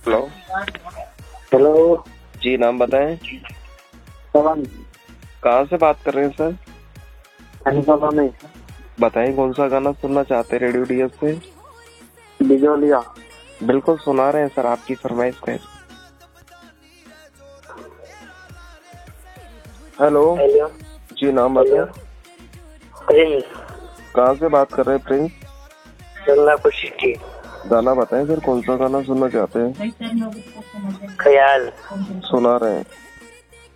Hello. Hello जी, नाम बताएं। पवन। कहाँ से बात कर रहे हैं सर? अनुपमा में। बताएं कौन सा गाना सुनना चाहते हैं रेडियो डीएस से? बिजोलिया। बिल्कुल सुना रहे हैं सर, आपकी फरमाइश पे। हेलो। हेलो। जी, नाम बताएं। प्रिंस। कहाँ से बात कर रहे हैं प्रिंस? गंगापुर सिटी। गाना बताएं सर, कौन सा गाना सुनना चाहते हैं? ख्याल। सुना रहे हैं।